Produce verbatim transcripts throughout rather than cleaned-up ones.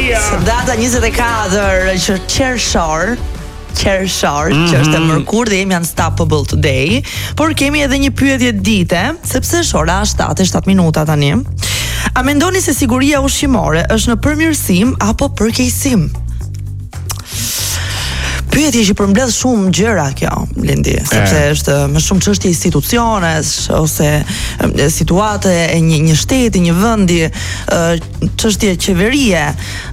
Maria. Data njëzet e katër që qershor qershor, mm -hmm. që është e mërkur dhe jemi unstoppable today, por kemi edhe një pyetje dite, sepse është ora shtatë e shtatë minuta tani. A mendoni se siguria ushqimore është në përmirësim apo përkeqësim? Pyetje që përmbledh shumë gjëra kjo, Blendi, sepse e. është më shumë çështje institucionesh ose situate e një një shteti, një vendi, çështje qeverie,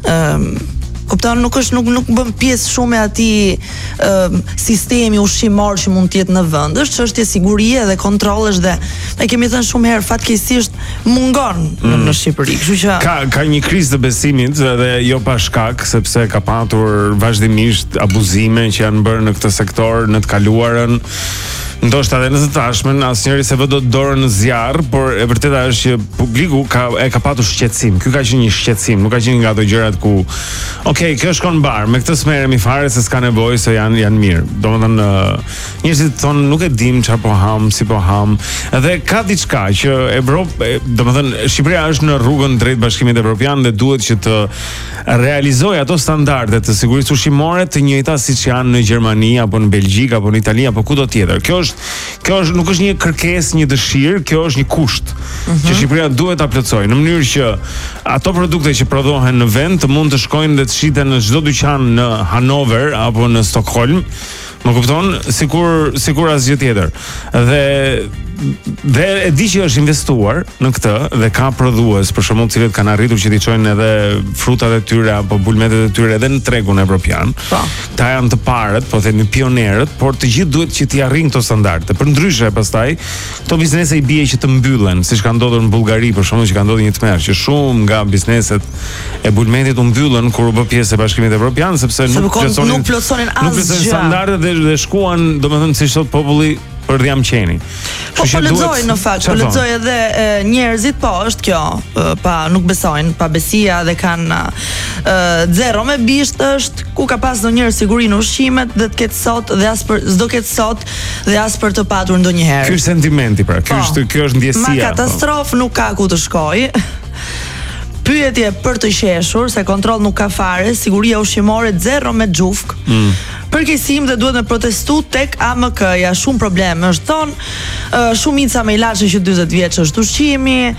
kupton, nuk është nuk nuk bën pjesë shumë e atij sistemi ushqimor që mund të jetë në vend. Është çështje sigurie dhe kontrollesh dhe ne kemi thënë shumë herë fatkeqësisht mungon mm. në Shqipëri. Kështu që ka ka një krizë të besimit dhe jo pa shkak, sepse ka patur vazhdimisht abuzime që janë bërë në këtë sektor në të kaluarën. Ndoshta edhe në të tashmen asnjëri se vë dot dorën në zjarr, por e vërteta është që publiku ka e ka patur shqetësim. Ky ka qenë një shqetësim, nuk ka qenë nga ato gjërat ku okay, kjo shkon mbar, me këtë smerremi fare se s'ka nevojë se janë janë mirë. Domethënë njerëzit thonë nuk e dim çfarë po ham, si po ham. Edhe ka diçka që Evropë, domethënë Shqipëria është në rrugën drejt Bashkimit Evropian dhe duhet që të realizojë ato standarde të sigurisë ushqimore të njëjta siç janë në Gjermani apo në Belgjik apo në Itali apo kudo tjetër. Kjo është Kjo është nuk është një kërkesë, një dëshirë, kjo është një kusht mm -hmm. që Shqipëria duhet ta plotësojë në mënyrë që ato produkte që prodhohen në vend të mund të shkojnë dhe të shiten në çdo dyqan në Hanover apo në Stockholm. Më kupton? Sikur sikur asgjë tjetër. Dhe dhe e di që është investuar në këtë dhe ka prodhues për shembull të cilët kanë arritur që t'i çojnë edhe frutat e tyre apo bulmetet e tyre edhe në tregun evropian. Ta janë të parët, po themi pionerët, por të gjithë duhet që t'i arrijnë këto standarde. Përndryshe pastaj këto biznese i bie që të mbyllen, siç ka ndodhur në Bullgari për shembull, që ka ndodhur një tmerr që shumë nga bizneset e bulmetit u mbyllën kur u bë pjesë e Bashkimit Evropian sepse nuk plotësonin nuk plotësonin asgjë. Standardet dhe, dhe shkuan, domethënë siç thot populli për dhjam qeni. Po po lexoj në fakt, po lexoj edhe e, njerëzit, po është kjo, e, pa nuk besojnë, pa besia dhe kanë e, zero me bisht është ku ka pas ndonjëherë siguri në ushqimet dhe të ketë sot dhe as për s'do ketë sot dhe as për të patur ndonjëherë. Ky është sentimenti pra, ky është ky është ndjesia. Ma katastrofë nuk ka ku të shkojë. Pyetje për të qeshur, se kontroll nuk ka fare, siguria ushqimore zero me xhufk. Mm. Përkeqësim dhe duhet me protestu tek A M K-ja, shumë probleme është thonë, uh, shumica me ilaçe që dyzet vjeç është ushqimi.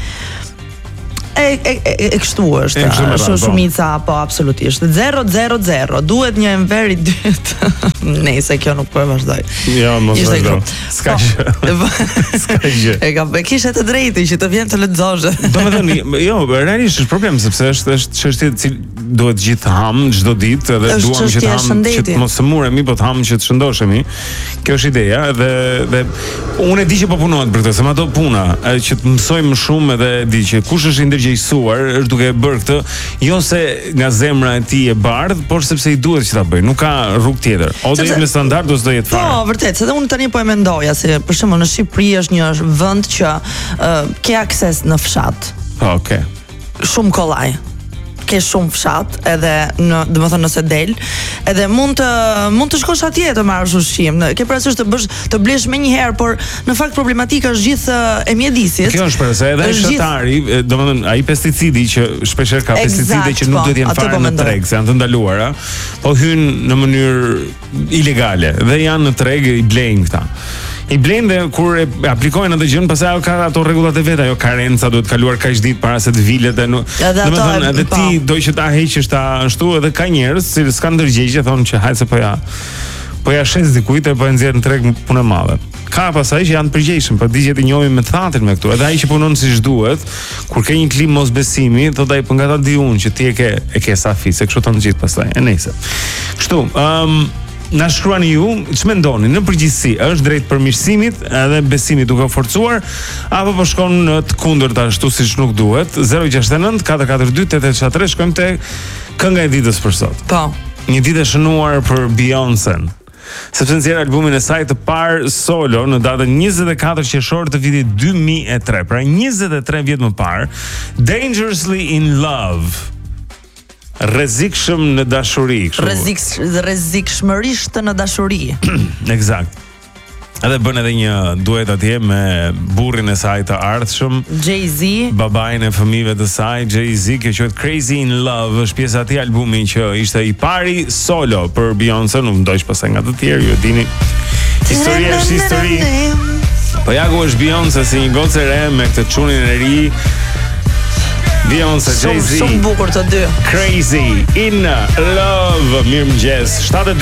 E, e, e, e kështu është, shumë shumica, po absolutisht. zero zero zero, duhet një enveri dytë. Nëse kjo nuk po e vazhdoj. Jo, mos vazhdo. S'ka gjë. S'ka gjë. E ka e kishe të drejtë që të vjen të lexosh. Domethënë, jo, realisht është problem sepse është është çështje e cil duhet gjithë ham çdo ditë dhe duam që të ham që të mos smuremi, po të ham që të shëndoshemi. Kjo është ideja dhe dhe unë e di që po punohet për këtë, se ato puna që të mësojmë më shumë edhe di që kush është ndërgjegjësuar është duke e bërë këtë, jo se nga zemra e tij e bardh, por sepse i duhet që ta bëjë. Nuk ka rrugë tjetër. O do jetë me standard ose do jetë fare. Po, vërtet, se dhe unë tani po e mendoja se për shembull në Shqipëri është një vend që uh, ke akses në fshat. Po, okay. Shumë kollaj. Ke shumë fshat edhe në, domethënë nëse del, edhe mund të mund të shkosh atje të marrësh ushqim. Ke parasysh të bësh të blesh më një herë, por në fakt problematika është gjithë e mjedisit. Kjo është për se edhe shëtari, domethënë ai pesticidi që shpeshherë ka pesticide që nuk duhet të jenë fare në treg, se janë të ndaluara, po hyn në mënyrë ilegale dhe janë në treg i blejnë këta. I blejnë dhe kur e aplikojnë atë gjën, pastaj ka ato rregullat e vet, ajo karenca duhet kaluar kaq ditë para se të vilet e nuk. Domethënë edhe ti do që ta heqësh ta ashtu, edhe ka njerëz që s'kan ndërgjegje, thonë që hajde se po ja po ja shes dikujt e po e nxjerr në treg punë e madhe. Ka pasaj që janë të përgjegjshëm, po digjet i njohim me thatën me këtu. Edhe ai që punon siç duhet, kur ke një klim mosbesimi, thotë ai po nga ta di unë që ti e ke e ke safi, se kështu thon të gjithë pastaj. E nejse. Kështu, ëm um, na shkruani ju, ç'mendoni në përgjithësi, është drejt përmirësimit edhe besimit duke forcuar apo po shkon në të kundërta ashtu siç nuk duhet? zero gjasht e nënt katër katër dy tetë tetë tre, shkojmë te kënga e ditës për sot. Po. Një ditë e shënuar për Beyoncé, sepse nxjerr albumin e saj të parë solo në datën njëzet e katër qershor të vitit dy mijë e tre, pra njëzet e tre vjet më parë, Dangerously in Love. Rrezikshëm në dashuri, kështu. Rrezik rrezikshmërisht në dashuri. Eksakt. Edhe bën edhe një duet atje me burrin e saj të ardhshëm, Jay-Z, babain e fëmijëve të saj, Jay-Z, që quhet Crazy in Love, është pjesa e atij albumi që ishte i pari solo për Beyoncé, nuk ndoq pastaj nga të tjerë, ju e dini. Historia është histori. Po ja ku është Beyoncé si një gocë e re me këtë çunin e ri. Beyoncé, Jay-Z. Shumë bukur të dy. Crazy in Love. Mirëmëngjes. shtatë e